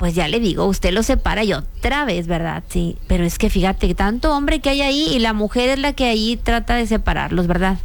pues ya le digo, usted lo separa y otra vez, ¿verdad? Sí, pero es que fíjate, tanto hombre que hay ahí y la mujer es la que ahí trata de separarlos, ¿verdad?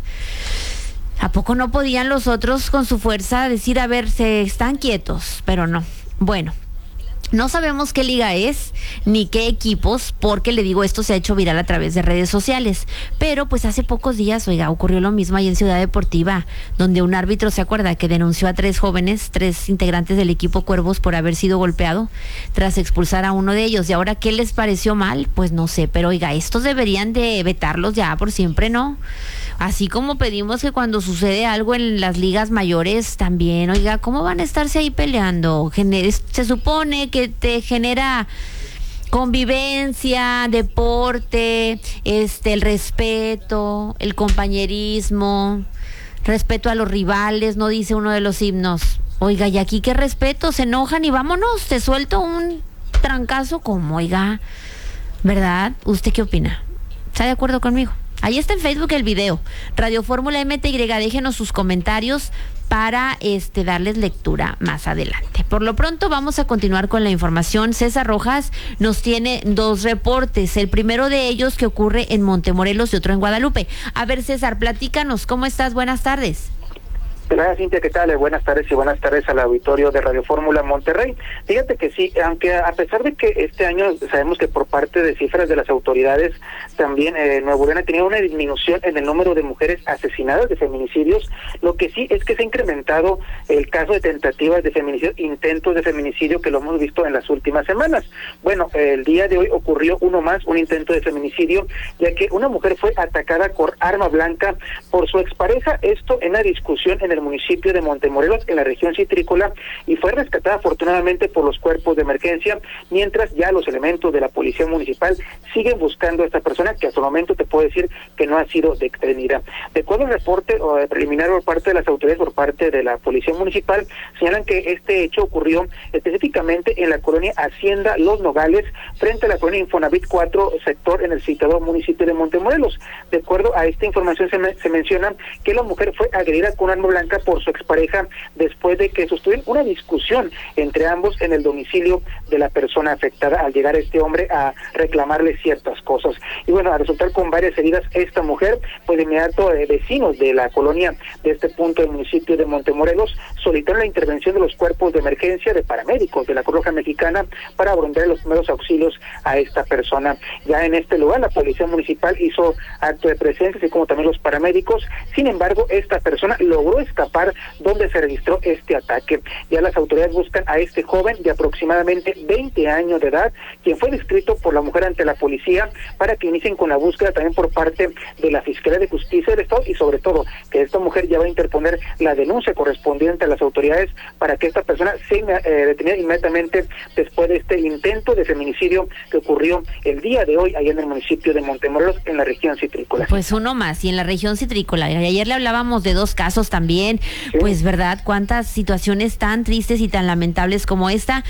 ¿A poco no podían los otros con su fuerza decir, a ver, se están quietos? Pero no. Bueno, no sabemos qué liga es, ni qué equipos, porque le digo, esto se ha hecho viral a través de redes sociales. Pero pues hace pocos días, oiga, ocurrió lo mismo ahí en Ciudad Deportiva, donde un árbitro, ¿se acuerda?, que denunció a 3 jóvenes, 3 integrantes del equipo Cuervos, por haber sido golpeado tras expulsar a uno de ellos. ¿Y ahora qué les pareció mal? Pues no sé, pero oiga, estos deberían de vetarlos ya por siempre, ¿no? Así como pedimos que cuando sucede algo en las ligas mayores también, oiga, ¿cómo van a estarse ahí peleando? Se supone que te genera convivencia, deporte, el respeto, el compañerismo, respeto a los rivales, ¿no?, dice uno de los himnos. Oiga, ¿y aquí qué respeto? Se enojan y vámonos, te suelto un trancazo, como, oiga, ¿verdad? ¿Usted qué opina? ¿Está de acuerdo conmigo? Ahí está en Facebook el video, Radio Fórmula MTY, déjenos sus comentarios para darles lectura más adelante. Por lo pronto vamos a continuar con la información. César Rojas nos tiene 2 reportes, el primero de ellos que ocurre en Montemorelos y otro en Guadalupe. A ver, César, platícanos, ¿cómo estás? Buenas tardes. Gracias, Cintia, ¿qué tal? Buenas tardes y buenas tardes al auditorio de Radio Fórmula Monterrey. Fíjate que sí, aunque a pesar de que este año sabemos que por parte de cifras de las autoridades también Nuevo León ha tenido una disminución en el número de mujeres asesinadas de feminicidios, lo que sí es que se ha incrementado el caso de tentativas de feminicidio, intentos de feminicidio, que lo hemos visto en las últimas semanas. Bueno, el día de hoy ocurrió uno más, un intento de feminicidio, ya que una mujer fue atacada con arma blanca por su expareja, esto en una discusión en el municipio de Montemorelos, en la región citrícola, y fue rescatada afortunadamente por los cuerpos de emergencia, mientras ya los elementos de la policía municipal siguen buscando a esta persona, que hasta el momento te puedo decir que no ha sido detenida. De acuerdo al reporte preliminar por parte de las autoridades, por parte de la policía municipal, señalan que este hecho ocurrió específicamente en la colonia Hacienda Los Nogales, frente a la colonia Infonavit 4, sector en el citado municipio de Montemorelos. De acuerdo a esta información se menciona que la mujer fue agredida con arma blanca por su expareja después de que sostuvieron una discusión entre ambos en el domicilio de la persona afectada, al llegar este hombre a reclamarle ciertas cosas. Y bueno, al resultar con varias heridas esta mujer, pues de inmediato vecinos de la colonia de este punto del municipio de Montemorelos solicitaron la intervención de los cuerpos de emergencia, de paramédicos de la Cruz Roja Mexicana, para brindar los primeros auxilios a esta persona. Ya en este lugar la policía municipal hizo acto de presencia, así como también los paramédicos. Sin embargo, esta persona logró escapar donde se registró este ataque. Ya las autoridades buscan a este joven de aproximadamente 20 años de edad, quien fue descrito por la mujer ante la policía, para que inicien con la búsqueda también por parte de la Fiscalía de Justicia del Estado, y sobre todo que esta mujer ya va a interponer la denuncia correspondiente a las autoridades para que esta persona sea detenida inmediatamente después de este intento de feminicidio que ocurrió el día de hoy allá en el municipio de Montemorelos, en la región citrícola. Pues uno más, y en la región citrícola. Y ayer le hablábamos de 2 casos también. Sí. Pues verdad, cuántas situaciones tan tristes y tan lamentables como esta,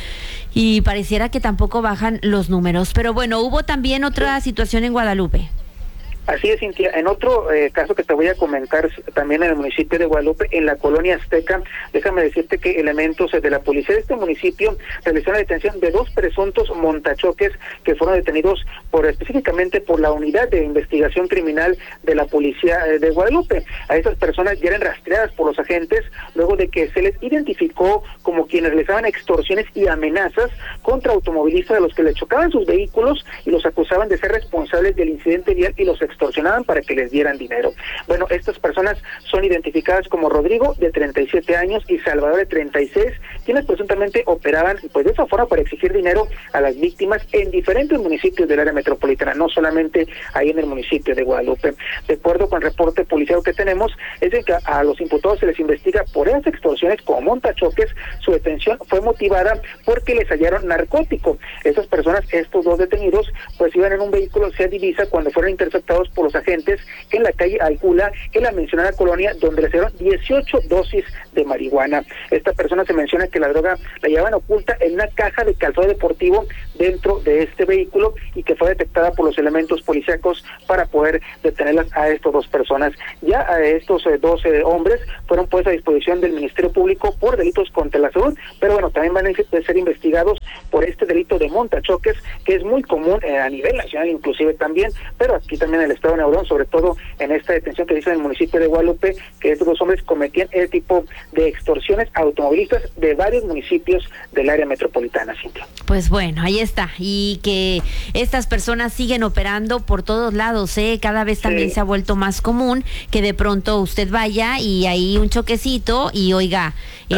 y pareciera que tampoco bajan los números. Pero bueno, hubo también otra situación en Guadalupe. Así es, Cintia. En otro caso que te voy a comentar, también en el municipio de Guadalupe, en la colonia Azteca, déjame decirte que elementos de la policía de este municipio realizaron la detención de 2 presuntos montachoques que fueron detenidos específicamente por la unidad de investigación criminal de la policía de Guadalupe. A estas personas ya eran rastreadas por los agentes luego de que se les identificó como quienes realizaban extorsiones y amenazas contra automovilistas a los que les chocaban sus vehículos y los acusaban de ser responsables del incidente vial y los extorsionaban para que les dieran dinero. Bueno, estas personas son identificadas como Rodrigo, de 37 años, y Salvador, de 36, quienes presuntamente operaban pues de esa forma para exigir dinero a las víctimas en diferentes municipios del área metropolitana, no solamente ahí en el municipio de Guadalupe. De acuerdo con el reporte policial que tenemos, es de que a los imputados se les investiga por esas extorsiones como montachoques. Su detención fue motivada porque les hallaron narcótico. Estas personas, estos 2 detenidos, pues iban en un vehículo Seat Ibiza cuando fueron interceptados por los agentes en la calle Alcula, en la mencionada colonia, donde les dieron 18 dosis de marihuana. Esta persona se menciona que la droga la llevaban oculta en una caja de calzado deportivo dentro de este vehículo, y que fue detectada por los elementos policíacos para poder detenerlas a estas 2 personas. Ya a estos 12 hombres fueron puestos a disposición del Ministerio Público por delitos contra la salud, pero bueno, también van a ser investigados por por este delito de montachoques, que es muy común a nivel nacional inclusive también, pero aquí también en el estado de Nuevo León, sobre todo en esta detención que hizo en el municipio de Guadalupe, que estos dos hombres cometían ese tipo de extorsiones a automovilistas de varios municipios del área metropolitana, Cintia. Pues bueno, ahí está, y que estas personas siguen operando por todos lados, cada vez también se ha vuelto más común que de pronto usted vaya y hay un choquecito y oiga,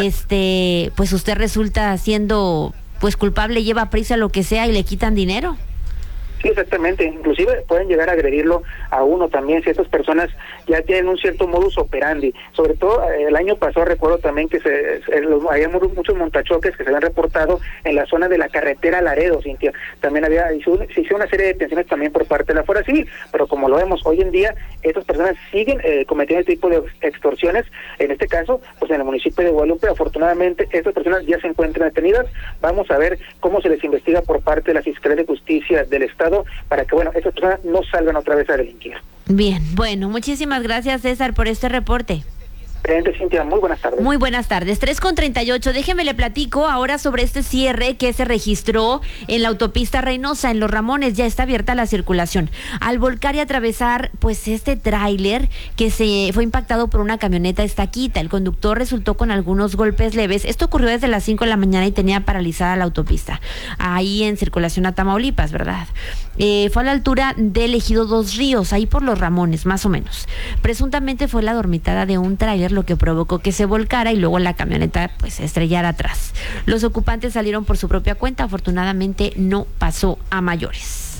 pues usted resulta siendo pues culpable, lleva prisa lo que sea y le quitan dinero. Sí, exactamente, inclusive pueden llegar a agredirlo a uno también si estas personas ya tienen un cierto modus operandi. Sobre todo el año pasado recuerdo también que había muchos montachoques que se habían reportado en la zona de la carretera Laredo, Cintia. También se hizo una serie de detenciones también por parte de la Fuerza Civil, pero como lo vemos hoy en día, estas personas siguen cometiendo este tipo de extorsiones. En este caso, pues en el municipio de Guadalupe, afortunadamente estas personas ya se encuentran detenidas. Vamos a ver cómo se les investiga por parte de la Fiscalía de Justicia del Estado para que, estas personas no salgan otra vez a delinquir. Bien, bueno, muchísimas gracias, César, por este reporte. Cintia, muy buenas tardes. Muy buenas tardes, 3:38. Déjeme le platico ahora sobre este cierre que se registró en la autopista Reynosa, en Los Ramones. Ya está abierta la circulación. Al volcar y atravesar, pues este tráiler que se fue impactado por una camioneta estaquita. El conductor resultó con algunos golpes leves. Esto ocurrió desde las 5 de la mañana y tenía paralizada la autopista. Ahí en circulación a Tamaulipas, ¿verdad? Fue a la altura del ejido Dos Ríos, ahí por Los Ramones, más o menos. Presuntamente fue la dormitada de un tráiler lo que provocó que se volcara y luego la camioneta pues se estrellara atrás. Los ocupantes salieron por su propia cuenta, afortunadamente no pasó a mayores.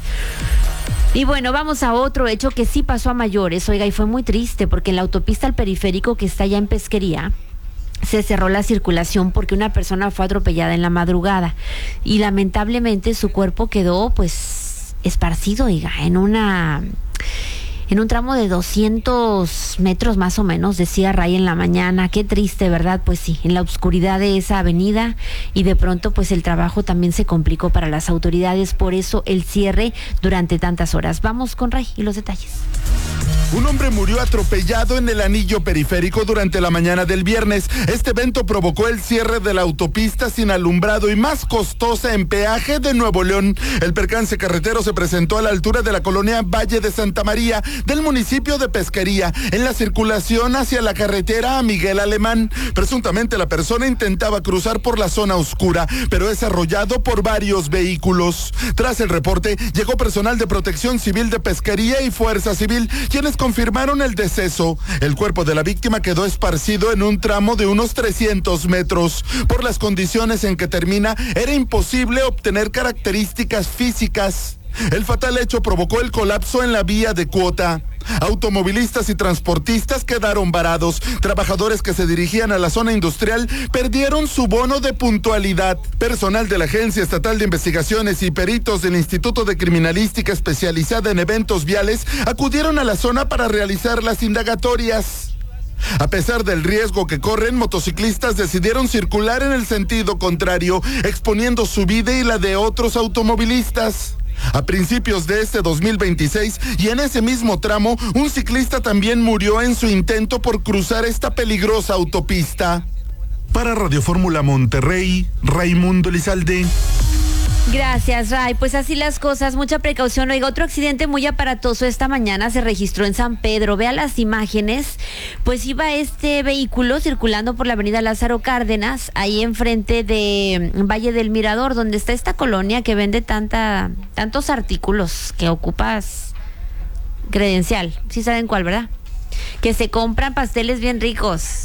Y bueno, vamos a otro hecho que sí pasó a mayores, oiga, y fue muy triste porque en la autopista al Periférico que está allá en Pesquería, se cerró la circulación porque una persona fue atropellada en la madrugada y lamentablemente su cuerpo quedó pues esparcido, oiga, en un tramo de 200 metros más o menos, decía Ray en la mañana. Qué triste, ¿verdad? Pues sí, en la oscuridad de esa avenida, y de pronto pues el trabajo también se complicó para las autoridades, por eso el cierre durante tantas horas. Vamos con Ray y los detalles. Un hombre murió atropellado en el anillo periférico durante la mañana del viernes. Este evento provocó el cierre de la autopista sin alumbrado y más costosa en peaje de Nuevo León. El percance carretero se presentó a la altura de la colonia Valle de Santa María del municipio de Pesquería, en la circulación hacia la carretera a Miguel Alemán. Presuntamente la persona intentaba cruzar por la zona oscura, pero es arrollado por varios vehículos. Tras el reporte, llegó personal de Protección Civil de Pesquería y Fuerza Civil, quienes confirmaron el deceso. El cuerpo de la víctima quedó esparcido en un tramo de unos 300 metros. Por las condiciones en que termina, era imposible obtener características físicas. El fatal hecho provocó el colapso en la vía de Cuota. Automovilistas y transportistas quedaron varados. Trabajadores que se dirigían a la zona industrial perdieron su bono de puntualidad. Personal de la Agencia Estatal de Investigaciones y peritos del Instituto de Criminalística especializada en eventos viales acudieron a la zona para realizar las indagatorias. A pesar del riesgo que corren, motociclistas decidieron circular en el sentido contrario, exponiendo su vida y la de otros automovilistas. A principios de este 2026 y en ese mismo tramo, un ciclista también murió en su intento por cruzar esta peligrosa autopista. Para Radio Fórmula Monterrey, Raimundo Elizalde. Gracias, Ray. Pues así las cosas, mucha precaución. Oiga, otro accidente muy aparatoso esta mañana se registró en San Pedro. Vea las imágenes. Pues iba este vehículo circulando por la avenida Lázaro Cárdenas, ahí enfrente de Valle del Mirador, donde está esta colonia que vende tantos artículos que ocupas credencial. Sí saben cuál, ¿verdad? Que se compran pasteles bien ricos.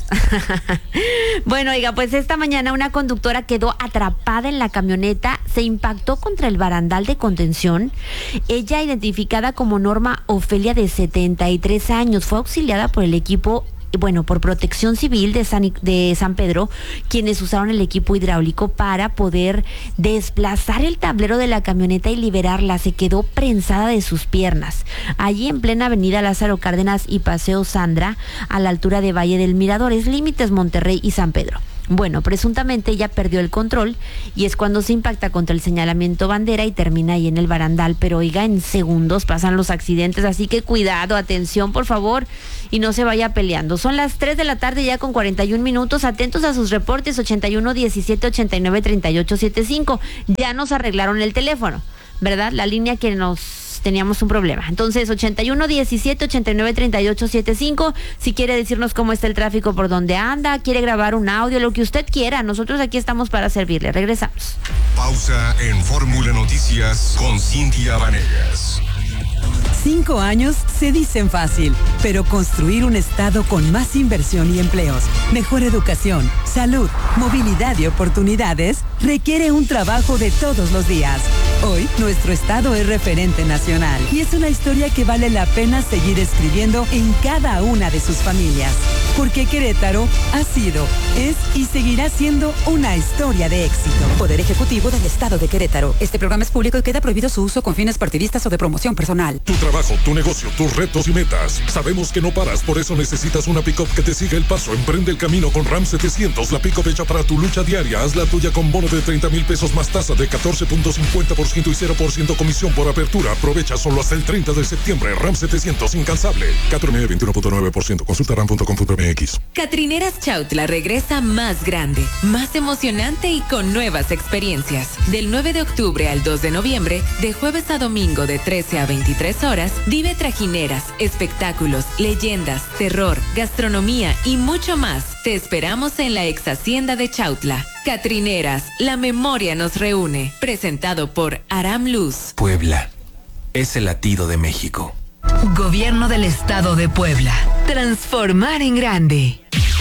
Bueno, oiga, pues esta mañana una conductora quedó atrapada en la camioneta, se impactó contra el barandal de contención. Ella, identificada como Norma Ofelia, de 73 años, fue auxiliada por el equipo, por Protección Civil de San Pedro, quienes usaron el equipo hidráulico para poder desplazar el tablero de la camioneta y liberarla. Se quedó prensada de sus piernas. Allí en plena avenida Lázaro Cárdenas y Paseo Sandra, a la altura de Valle del Mirador, es límites Monterrey y San Pedro. Bueno, presuntamente ella perdió el control y es cuando se impacta contra el señalamiento bandera y termina ahí en el barandal. Pero oiga, en segundos pasan los accidentes, así que cuidado, atención por favor y no se vaya peleando. Son las 3 de la tarde ya con 41 minutos, atentos a sus reportes 81 17 89 38 75. Ya nos arreglaron el teléfono, ¿verdad? La línea que teníamos un problema. Entonces, 81 17 89 38 75. Si quiere decirnos cómo está el tráfico, por dónde anda, quiere grabar un audio, lo que usted quiera. Nosotros aquí estamos para servirle. Regresamos. Pausa en Fórmula Noticias con Cintia Vanegas. 5 años se dicen fácil, pero construir un estado con más inversión y empleos, mejor educación, salud, movilidad y oportunidades requiere un trabajo de todos los días. Hoy, nuestro estado es referente nacional y es una historia que vale la pena seguir escribiendo en cada una de sus familias. Porque Querétaro ha sido, es y seguirá siendo una historia de éxito. Poder Ejecutivo del Estado de Querétaro. Este programa es público y queda prohibido su uso con fines partidistas o de promoción personal. Tu trabajo, tu negocio, tus retos y metas. Sabemos que no paras, por eso necesitas una pick-up que te siga el paso. Emprende el camino con Ram 700, la pick-up hecha para tu lucha diaria. Haz la tuya con bono de 30,000 pesos más tasa de 14.50% y 0% comisión por apertura. Aprovecha solo hasta el 30 de septiembre. Ram 700 incansable. 4,21.9%. Consulta ram.com.mx. Catrineras Chautla regresa más grande, más emocionante y con nuevas experiencias. Del 9 de octubre al 2 de noviembre, de jueves a domingo de 13 a 23 horas, vive trajineras, espectáculos, leyendas, terror, gastronomía y mucho más. Te esperamos en la ex hacienda de Chautla. Catrineras, la memoria nos reúne. Presentado por Aram Luz. Puebla es el latido de México. Gobierno del Estado de Puebla. Transformar en grande.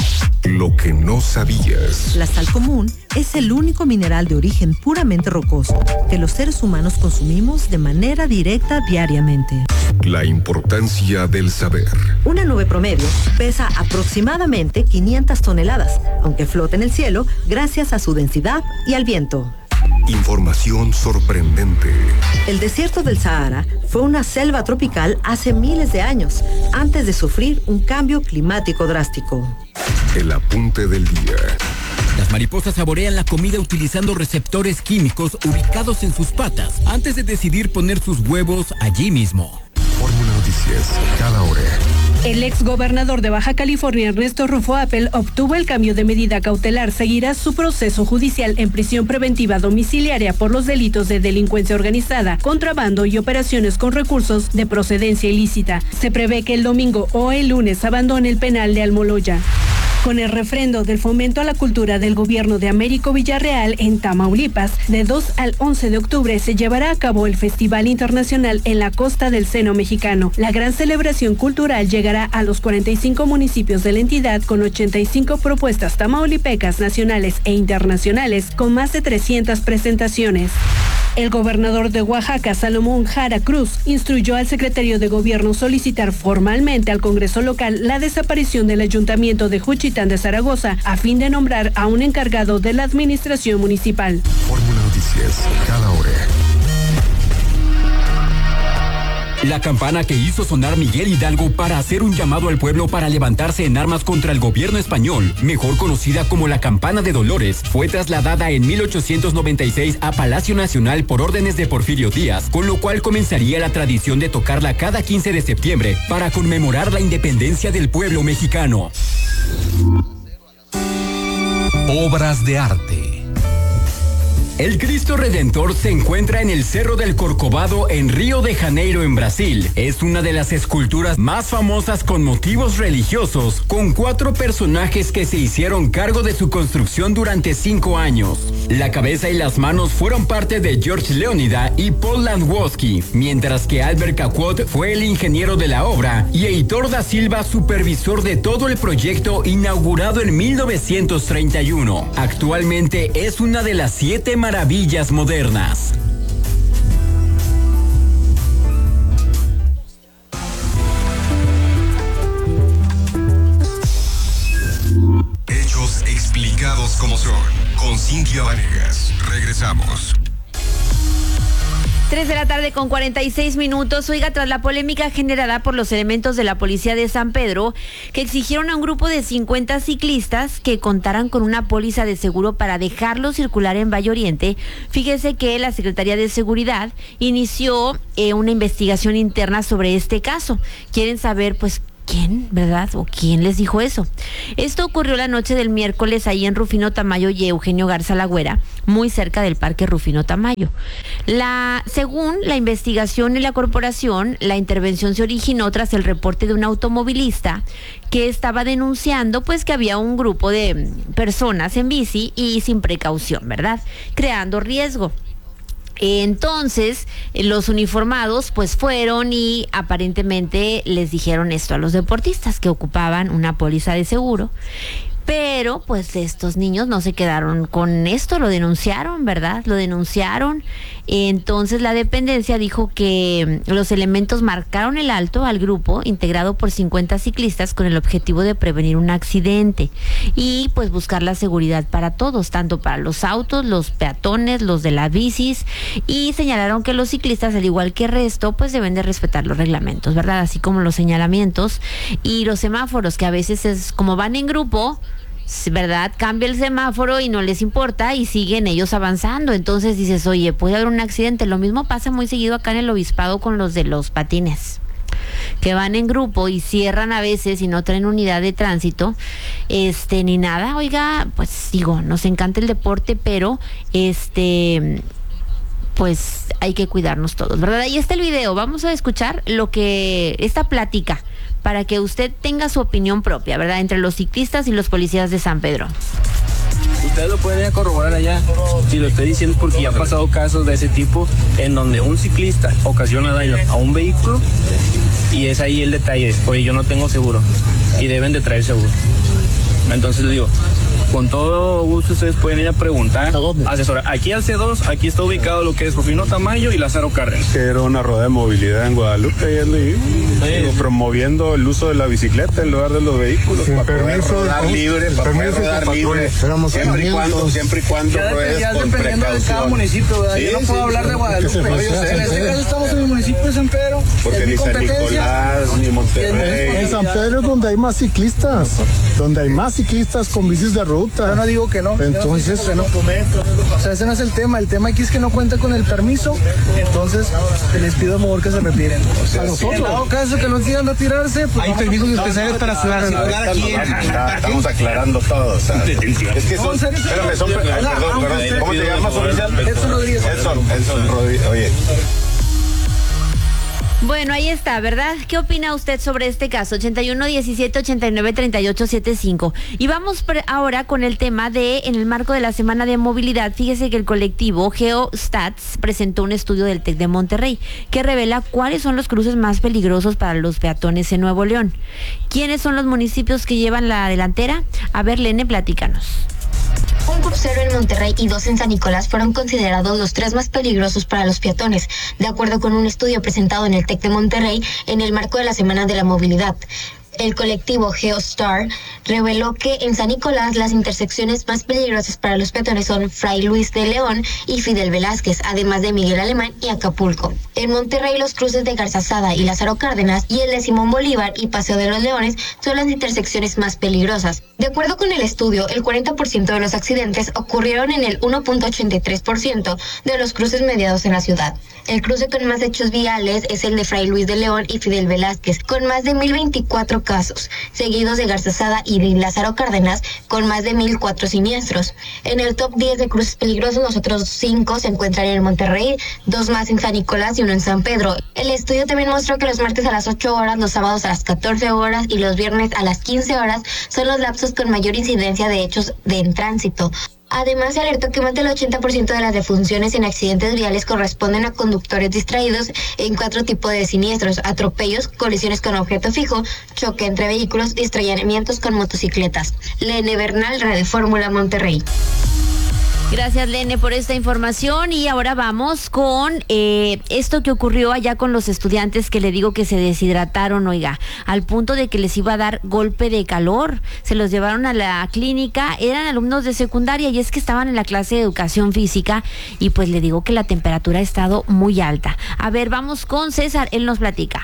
Lo que no sabías. La sal común es el único mineral de origen puramente rocoso que los seres humanos consumimos de manera directa diariamente. La importancia del saber. Una nube promedio pesa aproximadamente 500 toneladas, aunque flota en el cielo gracias a su densidad y al viento. Información sorprendente. El desierto del Sahara fue una selva tropical hace miles de años, antes de sufrir un cambio climático drástico. El apunte del día. Las mariposas saborean la comida utilizando receptores químicos ubicados en sus patas antes de decidir poner sus huevos allí mismo. Fórmula Noticias, cada hora. El exgobernador de Baja California, Ernesto Rufo Appel, obtuvo el cambio de medida cautelar. Seguirá su proceso judicial en prisión preventiva domiciliaria por los delitos de delincuencia organizada, contrabando y operaciones con recursos de procedencia ilícita. Se prevé que el domingo o el lunes abandone el penal de Almoloya. Con el refrendo del fomento a la cultura del gobierno de Américo Villarreal en Tamaulipas, de 2 al 11 de octubre se llevará a cabo el Festival Internacional en la Costa del Seno Mexicano. La gran celebración cultural llegará a los 45 municipios de la entidad con 85 propuestas tamaulipecas nacionales e internacionales con más de 300 presentaciones. El gobernador de Oaxaca, Salomón Jara Cruz, instruyó al secretario de Gobierno solicitar formalmente al Congreso local la desaparición del Ayuntamiento de Juchitán de Zaragoza a fin de nombrar a un encargado de la administración municipal. Fórmula Noticias, cada hora. La campana que hizo sonar Miguel Hidalgo para hacer un llamado al pueblo para levantarse en armas contra el gobierno español, mejor conocida como la Campana de Dolores, fue trasladada en 1896 a Palacio Nacional por órdenes de Porfirio Díaz, con lo cual comenzaría la tradición de tocarla cada 15 de septiembre para conmemorar la independencia del pueblo mexicano. Obras de arte. El Cristo Redentor se encuentra en el Cerro del Corcovado en Río de Janeiro, en Brasil. Es una de las esculturas más famosas con motivos religiosos, con 4 personajes que se hicieron cargo de su construcción durante 5 años. La cabeza y las manos fueron parte de George Leonida y Paul Landowski, mientras que Albert Caquot fue el ingeniero de la obra y Heitor da Silva supervisor de todo el proyecto, inaugurado en 1931. Actualmente es una de las 7 maravillas modernas. Hechos explicados como son, con Cintia Vanegas. Regresamos. 3 de la tarde con 46 minutos. Oiga, tras la polémica generada por los elementos de la policía de San Pedro, que exigieron a un grupo de 50 ciclistas que contaran con una póliza de seguro para dejarlos circular en Valle Oriente, fíjese que la Secretaría de Seguridad inició una investigación interna sobre este caso. Quieren saber, pues, ¿quién, verdad? ¿O quién les dijo eso? Esto ocurrió la noche del miércoles ahí en Rufino Tamayo y Eugenio Garza Lagüera, muy cerca del Parque Rufino Tamayo. Según la investigación y la corporación, la intervención se originó tras el reporte de un automovilista que estaba denunciando pues que había un grupo de personas en bici y sin precaución, ¿verdad? Creando riesgo. Entonces, los uniformados pues fueron y aparentemente les dijeron esto a los deportistas, que ocupaban una póliza de seguro. Pero pues estos niños no se quedaron con esto, lo denunciaron, ¿verdad? Lo denunciaron. Entonces la dependencia dijo que los elementos marcaron el alto al grupo integrado por 50 ciclistas con el objetivo de prevenir un accidente y pues buscar la seguridad para todos, tanto para los autos, los peatones, los de las bicis, y señalaron que los ciclistas, al igual que el resto, pues deben de respetar los reglamentos, ¿verdad? Así como los señalamientos y los semáforos, que a veces es como van en grupo, ¿verdad? Cambia el semáforo y no les importa y siguen ellos avanzando. Entonces dices, oye, puede haber un accidente. Lo mismo pasa muy seguido acá en el Obispado con los de los patines, que van en grupo y cierran a veces y no traen unidad de tránsito, ni nada. Oiga, pues digo, nos encanta el deporte, pero pues hay que cuidarnos todos, ¿verdad? Ahí está el video. Vamos a escuchar esta plática para que usted tenga su opinión propia, ¿verdad? Entre los ciclistas y los policías de San Pedro. Ustedes lo pueden ir a corroborar allá. Si lo estoy diciendo porque ya han pasado casos de ese tipo en donde un ciclista ocasiona daño a un vehículo y es ahí el detalle. Oye, yo no tengo seguro y deben de traer seguro. Entonces les digo, con todo gusto ustedes pueden ir a preguntar, asesorar. Aquí al C2, aquí está ubicado lo que es Rufino Tamayo y Lázaro Cárdenas. Que era una rueda de movilidad en Guadalupe, promoviendo el uso de la bicicleta en lugar de los vehículos. Sin para permiso, poder rodar libre, para poder rodar libre. Siempre y cuando ruedes con dependiendo de cada municipio, ¿verdad? Sí, yo no puedo hablar de Guadalupe. En este caso estamos en el municipio de San Pedro. Porque ni San Nicolás, ni Monterrey. En San Pedro es donde hay más ciclistas, donde hay más ciclistas con bicis de ruta. Yo no digo que no. Entonces, que no. O sea, ese no es el tema. El tema aquí es que no cuenta con el permiso. Entonces, les pido por favor que se retiren. O sea, a nosotros. En dado caso que no quieran retirarse, pues hay permisos especiales para ciudadanos. Estamos aclarando todo. O sea, es que son. Espérame, perdón. ¿Cómo te llamas, oficial? Edson Rodríguez. Edson Rodríguez. Oye. Bueno, ahí está, ¿verdad? ¿Qué opina usted sobre este caso? 81 17 89 38 75. Y vamos ahora con el tema en el marco de la Semana de Movilidad. Fíjese que el colectivo GeoStats presentó un estudio del TEC de Monterrey que revela cuáles son los cruces más peligrosos para los peatones en Nuevo León. ¿Quiénes son los municipios que llevan la delantera? A ver, Lene, platícanos. Un crucero en Monterrey y 2 en San Nicolás fueron considerados los 3 más peligrosos para los peatones, de acuerdo con un estudio presentado en el TEC de Monterrey en el marco de la Semana de la Movilidad. El colectivo GeoStar reveló que en San Nicolás las intersecciones más peligrosas para los peatones son Fray Luis de León y Fidel Velázquez, además de Miguel Alemán y Acapulco. En Monterrey los cruces de Garzazada y Lázaro Cárdenas y el de Simón Bolívar y Paseo de los Leones son las intersecciones más peligrosas. De acuerdo con el estudio, el 40% de los accidentes ocurrieron en el 1.83% de los cruces mediados en la ciudad. El cruce con más hechos viales es el de Fray Luis de León y Fidel Velázquez, con más de 1,024 casos, seguidos de Garzazada y de Lázaro Cárdenas, con más de 1,004 siniestros. En el top 10 de cruces peligrosos, los otros 5 se encuentran en Monterrey, 2 más en San Nicolás y 1 en San Pedro. El estudio también mostró que los martes a las 8 horas, los sábados a las 14 horas y los viernes a las 15 horas son los lapsos con mayor incidencia de hechos en tránsito. Además, se alertó que más del 80% de las defunciones en accidentes viales corresponden a conductores distraídos en 4 tipos de siniestros: atropellos, colisiones con objeto fijo, choque entre vehículos y estrellamientos con motocicletas. Lene Bernal, Radio Fórmula, Monterrey. Gracias, Lene, por esta información. Y ahora vamos con esto que ocurrió allá con los estudiantes que le digo que se deshidrataron, oiga, al punto de que les iba a dar golpe de calor. Se los llevaron a la clínica, eran alumnos de secundaria y es que estaban en la clase de educación física y pues le digo que la temperatura ha estado muy alta. A ver, vamos con César, él nos platica.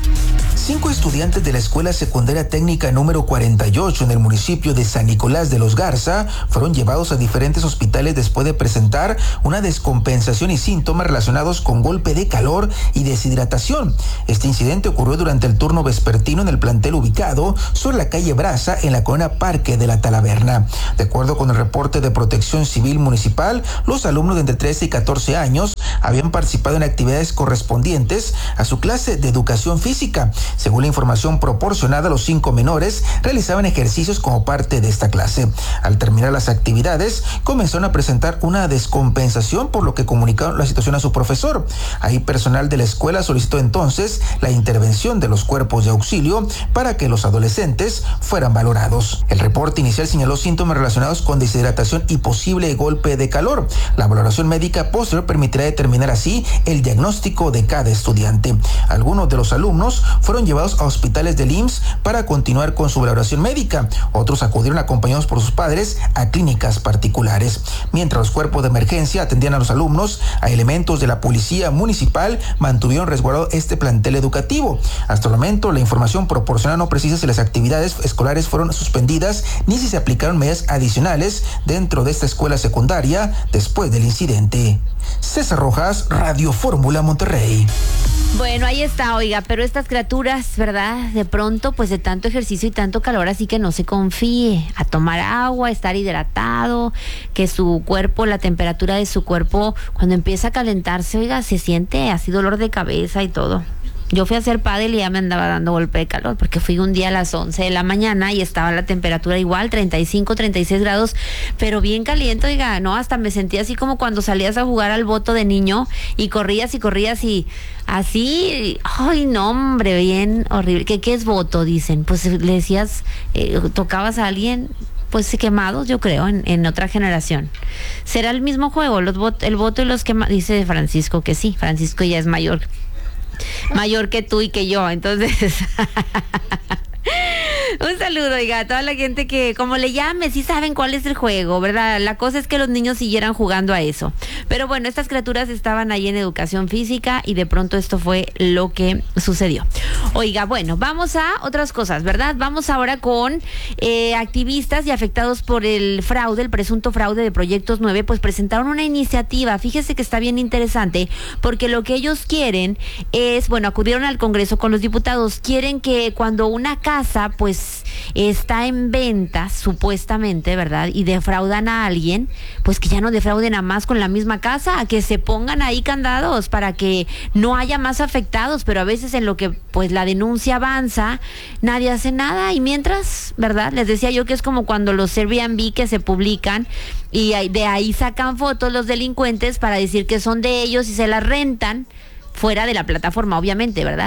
5 estudiantes de la Escuela Secundaria Técnica número 48 en el municipio de San Nicolás de los Garza fueron llevados a diferentes hospitales después de presentar una descompensación y síntomas relacionados con golpe de calor y deshidratación. Este incidente ocurrió durante el turno vespertino en el plantel ubicado sobre la calle Brasa en la colonia Parque de la Talaverna. De acuerdo con el reporte de Protección Civil Municipal, los alumnos de entre 13 y 14 años habían participado en actividades correspondientes a su clase de educación física. Según la información proporcionada, los 5 menores realizaban ejercicios como parte de esta clase. Al terminar las actividades, comenzaron a presentar una descompensación, por lo que comunicaron la situación a su profesor. Ahí personal de la escuela solicitó entonces la intervención de los cuerpos de auxilio para que los adolescentes fueran valorados. El reporte inicial señaló síntomas relacionados con deshidratación y posible golpe de calor. La valoración médica posterior permitirá determinar así el diagnóstico de cada estudiante. Algunos de los alumnos fueron llevados a hospitales del IMSS para continuar con su valoración médica. Otros acudieron acompañados por sus padres a clínicas particulares. Mientras los cuerpos de emergencia atendían a los alumnos, a elementos de la policía municipal mantuvieron resguardado este plantel educativo. Hasta el momento, la información proporcionada no precisa si las actividades escolares fueron suspendidas ni si se aplicaron medidas adicionales dentro de esta escuela secundaria después del incidente. César Rojas, Radio Fórmula Monterrey. Bueno, ahí está, oiga, pero estas criaturas, ¿verdad? De pronto, pues de tanto ejercicio y tanto calor, así que no se confíe, a tomar agua, estar hidratado, que su cuerpo, la temperatura de su cuerpo, cuando empieza a calentarse, oiga, se siente así dolor de cabeza y todo. Yo fui a hacer pádel y ya me andaba dando golpe de calor porque fui un día a las 11 de la mañana y estaba la temperatura igual, 35, 36 grados, pero bien caliente, oiga, no, hasta me sentía así como cuando salías a jugar al boto de niño y corrías y así, ay no hombre, bien horrible. ¿Qué es boto? Dicen, pues le decías, tocabas a alguien, pues quemados, yo creo, en otra generación. ¿Será el mismo juego? El boto y los quemados, dice Francisco que sí, Francisco ya es mayor que tú y que yo, entonces un saludo, oiga, a toda la gente que, como le llame, sí saben cuál es el juego, ¿verdad? La cosa es que los niños siguieran jugando a eso. Pero bueno, estas criaturas estaban ahí en educación física y de pronto esto fue lo que sucedió. Oiga, bueno, vamos a otras cosas, ¿verdad? Vamos ahora con activistas y afectados por el presunto fraude de Proyectos 9, pues presentaron una iniciativa. Fíjese que está bien interesante, porque lo que ellos quieren es, bueno, acudieron al Congreso con los diputados, quieren que cuando una casa, pues, está en venta, supuestamente, ¿verdad? Y defraudan a alguien, pues que ya no defrauden a más con la misma casa, a que se pongan ahí candados para que no haya más afectados, pero a veces en lo que pues la denuncia avanza, nadie hace nada y mientras, ¿verdad? Les decía yo que es como cuando los Airbnb que se publican y de ahí sacan fotos los delincuentes para decir que son de ellos y se las rentan fuera de la plataforma, obviamente, ¿verdad?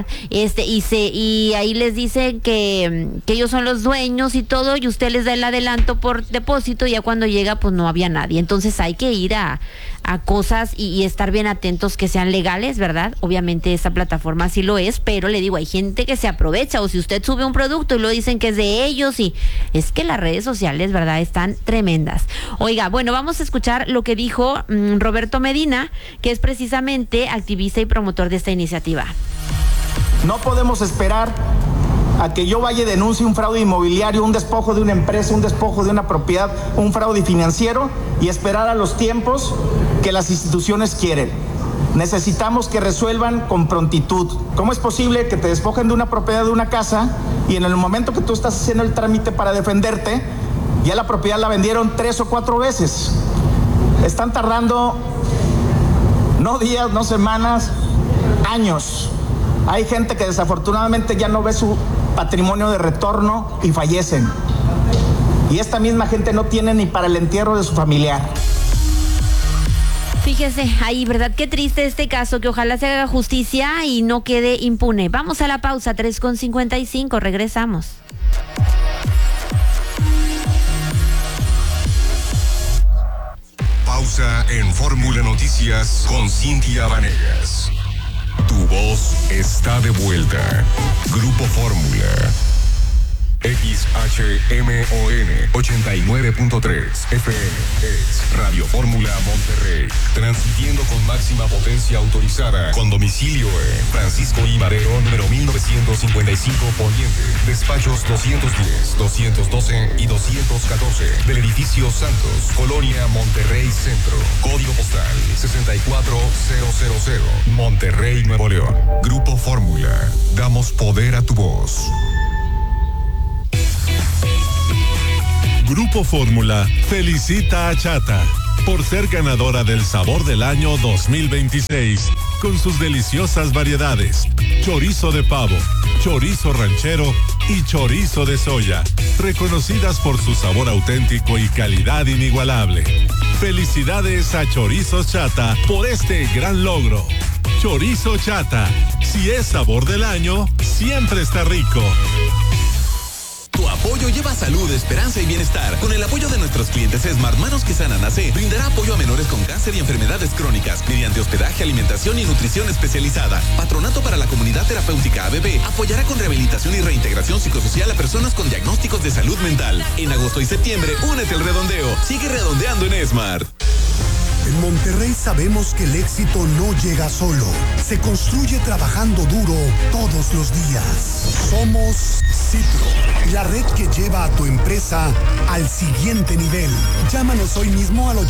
Y ahí les dicen que ellos son los dueños y todo, y usted les da el adelanto por depósito, y ya cuando llega, pues no había nadie. Entonces hay que ir a cosas y estar bien atentos que sean legales, ¿verdad? Obviamente esa plataforma sí lo es, pero le digo, hay gente que se aprovecha, o si usted sube un producto y lo dicen que es de ellos, y es que las redes sociales, ¿verdad?, están tremendas. Oiga, bueno, vamos a escuchar lo que dijo Roberto Medina, que es precisamente activista y promotor de esta iniciativa. No podemos esperar a que yo vaya y denuncie un fraude inmobiliario, un despojo de una empresa, un despojo de una propiedad, un fraude financiero, y esperar a los tiempos que las instituciones quieren. Necesitamos que resuelvan con prontitud. ¿Cómo es posible que te despojen de una propiedad, de una casa, y en el momento que tú estás haciendo el trámite para defenderte, ya la propiedad la vendieron 3 o 4 veces? Están tardando no días, no semanas, años. Hay gente que desafortunadamente ya no ve su patrimonio de retorno y fallecen. Y esta misma gente no tiene ni para el entierro de su familiar. Fíjese, ahí, ¿verdad? Qué triste este caso, que ojalá se haga justicia y no quede impune. Vamos a la pausa, 3:55, regresamos. pausa en Fórmula Noticias con Cintia Vanegas. Tu voz está de vuelta. Grupo Fórmula. XHMON 89.3 FM es Radio Fórmula Monterrey, transmitiendo con máxima potencia autorizada, con domicilio en Francisco I. Madero, número 1955 Poniente, despachos 210, 212 y 214 del edificio Santos, Colonia Monterrey Centro, código postal 64000, Monterrey, Nuevo León. Grupo Fórmula, damos poder a tu voz. Grupo Fórmula felicita a Chata por ser ganadora del Sabor del Año 2026 con sus deliciosas variedades: chorizo de pavo, chorizo ranchero y chorizo de soya, reconocidas por su sabor auténtico y calidad inigualable. Felicidades a Chorizos Chata por este gran logro. Chorizo Chata, si es sabor del año, siempre está rico. Tu apoyo lleva salud, esperanza y bienestar. Con el apoyo de nuestros clientes Smart, Manos que Sanan AC brindará apoyo a menores con cáncer y enfermedades crónicas mediante hospedaje, alimentación y nutrición especializada. Patronato para la Comunidad Terapéutica ABB apoyará con rehabilitación y reintegración psicosocial a personas con diagnósticos de salud mental. En agosto y septiembre, únete al redondeo. Sigue redondeando en Smart. En Monterrey sabemos que el éxito no llega solo. Se construye trabajando duro todos los días. Somos Citro, la red que lleva a tu empresa al siguiente nivel. Llámanos hoy mismo al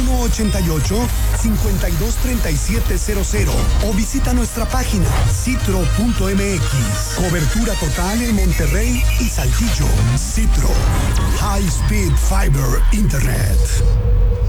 8188-523700 o visita nuestra página citro.mx. Cobertura total en Monterrey y Saltillo. Citro, High Speed Fiber Internet.